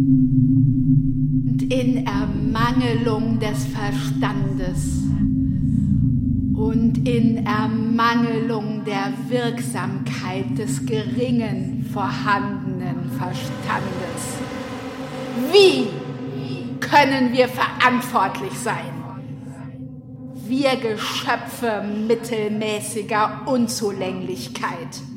und in Ermangelung des Verstandes und in Ermangelung der Wirksamkeit des geringen vorhandenen Verstandes. Wie können wir verantwortlich sein? Wir Geschöpfe mittelmäßiger Unzulänglichkeit.